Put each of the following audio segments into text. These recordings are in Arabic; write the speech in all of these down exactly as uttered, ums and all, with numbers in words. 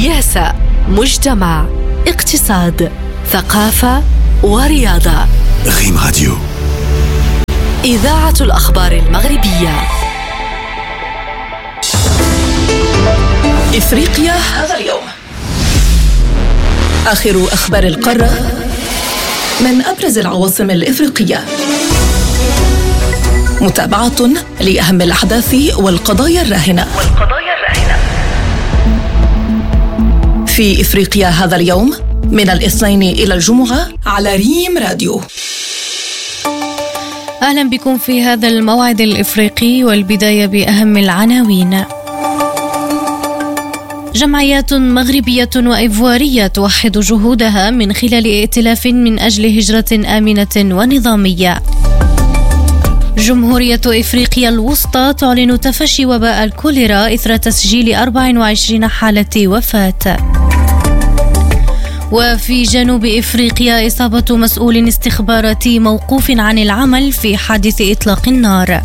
سياسة، مجتمع، اقتصاد، ثقافة ورياضة. غيم راديو، إذاعة الأخبار المغربية. إفريقيا هذا اليوم. آخر أخبار القارة من أبرز العواصم الإفريقية. متابعة لأهم الأحداث والقضايا الراهنة. والقضايا الراهنة في إفريقيا هذا اليوم من الاثنين إلى الجمعة على ريم راديو. أهلا بكم في هذا الموعد الإفريقي، والبداية بأهم العناوين. جمعيات مغربية وإيفوارية توحد جهودها من خلال ائتلاف من أجل هجرة آمنة ونظامية. جمهورية إفريقيا الوسطى تعلن تفشي وباء الكوليرا إثر تسجيل أربع وعشرين حالة وفاة. وفي جنوب إفريقيا إصابة مسؤول استخباراتي موقوف عن العمل في حادث إطلاق النار.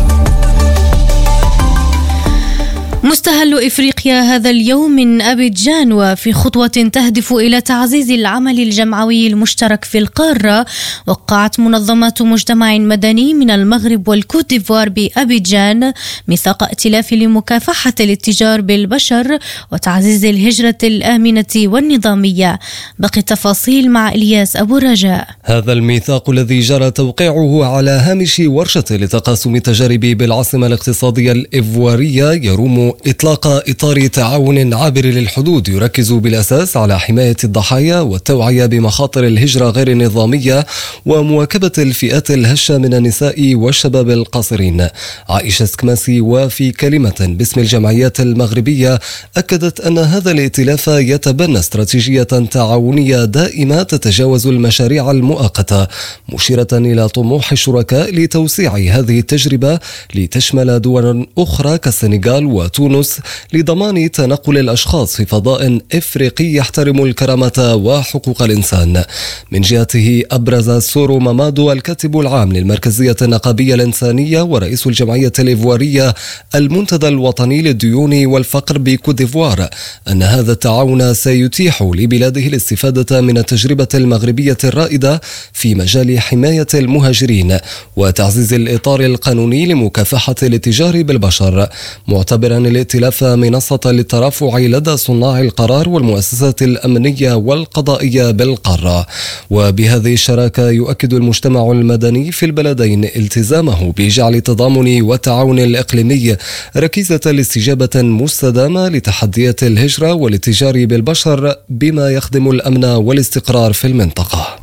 مستهل إفريقيا هذا اليوم من أبيجان، وفي خطوة تهدف إلى تعزيز العمل الجمعوي المشترك في القارة، وقعت منظمات مجتمع مدني من المغرب والكوت ديفوار بأبيجان ميثاق ائتلاف لمكافحة الاتجار بالبشر وتعزيز الهجرة الآمنة والنظامية. باقي التفاصيل مع إلياس أبو رجاء. هذا الميثاق الذي جرى توقيعه على هامش ورشة لتقاسم التجارب بالعاصمة الاقتصادية الإيفوارية يروم إطلاق إطار تعاون عابر للحدود يركز بالأساس على حماية الضحايا والتوعية بمخاطر الهجرة غير النظامية ومواكبة الفئات الهشة من النساء والشباب القاصرين. عائشة سكماسي وفي كلمة باسم الجمعيات المغربية أكدت أن هذا الائتلاف يتبنى استراتيجية تعاونية دائمة تتجاوز المشاريع المؤقتة، مشيرة إلى طموح الشركاء لتوسيع هذه التجربة لتشمل دول أخرى كالسنغال وتونس لضمان تنقل الأشخاص في فضاء إفريقي يحترم الكرامة وحقوق الإنسان. من جهته أبرز سورو مامادو الكاتب العام للمركزية النقابية الإنسانية ورئيس الجمعية الإيفوارية المنتدى الوطني للديون والفقر بكوت ديفوار أن هذا التعاون سيتيح لبلاده الاستفادة من التجربة المغربية الرائدة في مجال حماية المهاجرين وتعزيز الإطار القانوني لمكافحة الاتجار بالبشر، معتبرا الائتلاف منصة للترافع لدى صناع القرار والمؤسسات الأمنية والقضائية بالقارة. وبهذه الشراكة يؤكد المجتمع المدني في البلدين التزامه بجعل التضامن والتعاون الإقليمي ركيزة لاستجابة مستدامة لتحديات الهجرة والاتجار بالبشر بما يخدم الأمن والاستقرار في المنطقة.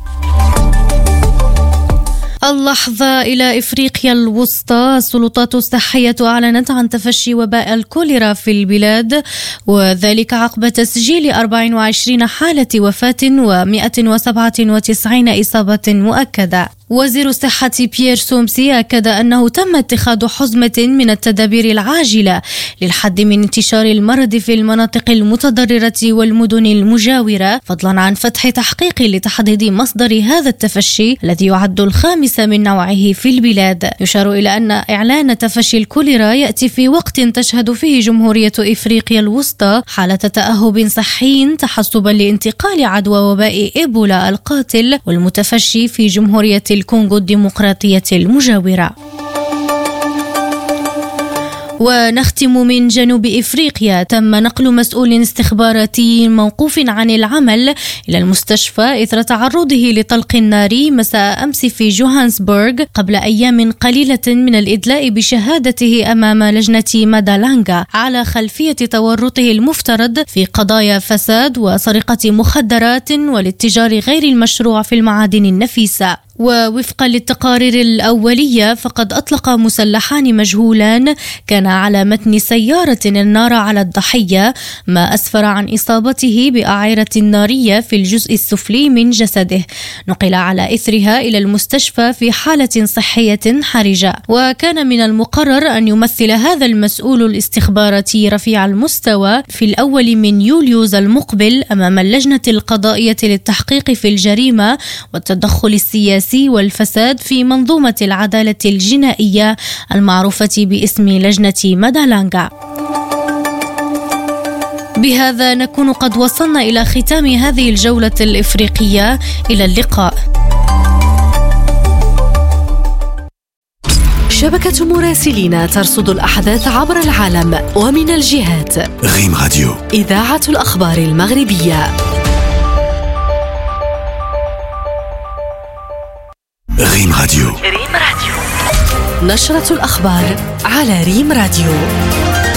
اللحظة إلى إفريقيا الوسطى. السلطات الصحية أعلنت عن تفشي وباء الكوليرا في البلاد، وذلك عقب تسجيل أربع وعشرين حالة وفاة ومئة وسبعة وتسعين إصابة مؤكدة. وزير الصحة بيير سومسي أكد أنه تم اتخاذ حزمة من التدابير العاجلة للحد من انتشار المرض في المناطق المتضررة والمدن المجاورة، فضلا عن فتح تحقيق لتحديد مصدر هذا التفشي الذي يعد الخامس من نوعه في البلاد. يشار إلى أن إعلان تفشي الكوليرا يأتي في وقت تشهد فيه جمهورية إفريقيا الوسطى حالة تأهب صحي تحسبا لانتقال عدوى وباء إيبولا القاتل والمتفشي في جمهورية الكونغو الديمقراطية المجاورة. ونختم من جنوب إفريقيا. تم نقل مسؤول استخباراتي موقوف عن العمل إلى المستشفى إثر تعرضه لطلق النار مساء أمس في جوهانسبورغ قبل أيام قليلة من الإدلاء بشهادته أمام لجنة مادالانغا على خلفية تورطه المفترض في قضايا فساد وسرقة مخدرات والاتجار غير المشروع في المعادن النفيسة. ووفقا للتقارير الأولية فقد أطلق مسلحان مجهولان كان على متن سيارة النار على الضحية، ما أسفر عن إصابته بأعيرة نارية في الجزء السفلي من جسده. نقل على إثرها إلى المستشفى في حالة صحية حرجة. وكان من المقرر أن يمثل هذا المسؤول الاستخباراتي رفيع المستوى في الأول من يوليوز المقبل أمام اللجنة القضائية للتحقيق في الجريمة والتدخل السياسي والفساد في منظومة العدالة الجنائية المعروفة باسم لجنة مادالانغا. بهذا نكون قد وصلنا إلى ختام هذه الجولة الإفريقية. إلى اللقاء. شبكة مراسلين ترصد الأحداث عبر العالم ومن الجهات. ريم راديو، إذاعة الأخبار المغربية. ريم راديو، ريم راديو، نشرة الأخبار على ريم راديو.